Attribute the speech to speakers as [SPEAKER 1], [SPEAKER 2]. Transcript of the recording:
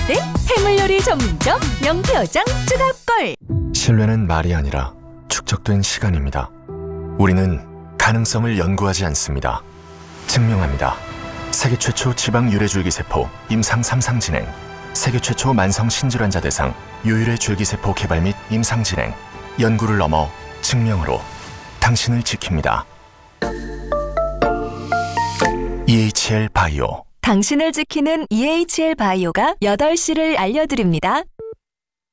[SPEAKER 1] 때 해물요리 전문점 명태어장 추가골.
[SPEAKER 2] 신뢰는 말이 아니라 축적된 시간입니다. 우리는 가능성을 연구하지 않습니다. 증명합니다. 세계 최초 지방 유래줄기세포 임상 3상 진행, 세계 최초 만성 신질환자 대상 유일의 줄기세포 개발 및 임상 진행, 연구를 넘어 증명으로 당신을 지킵니다. EHL 바이오.
[SPEAKER 1] 당신을 지키는 EHL 바이오가 8시를 알려드립니다.